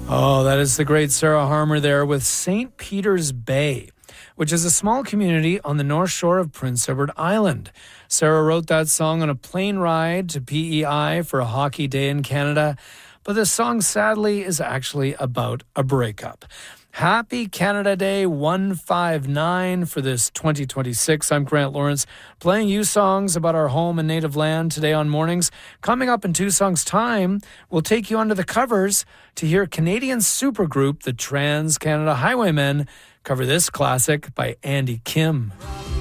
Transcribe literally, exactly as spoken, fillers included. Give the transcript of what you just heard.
Oh, that is the great Sarah Harmer there with Saint Peter's Bay, which is a small community on the north shore of Prince Edward Island. Sarah wrote that song on a plane ride to P E I for a hockey day in Canada, but the song sadly is actually about a breakup. Happy Canada Day one five nine for this twenty twenty-six. I'm Grant Lawrence, playing you songs about our home and native land today on Mornings. Coming up in two songs' time, we'll take you under the covers to hear Canadian supergroup the Trans Canada Highwaymen cover this classic by Andy Kim.